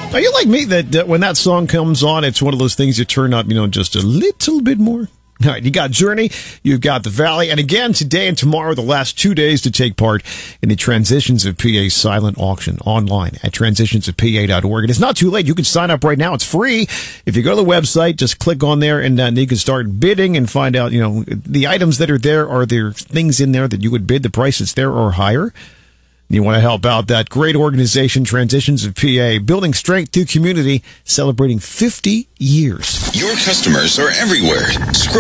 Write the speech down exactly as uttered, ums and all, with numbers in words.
Are you like me that, that when that song comes on, it's one of those things you turn up, you know, just a little bit more? All right, you got Journey, you've got The Valley, and again, today and tomorrow, the last two days to take part in the Transitions of P A silent auction online at transitions of P A dot org. And it's not too late. You can sign up right now. It's free. If you go to the website, just click on there, and uh, you can start bidding and find out, you know, the items that are there. Are there things in there that you would bid the price that's there or higher? You want to help out that great organization, Transitions of P A, building strength through community, celebrating fifty years. Your customers are everywhere. Scroll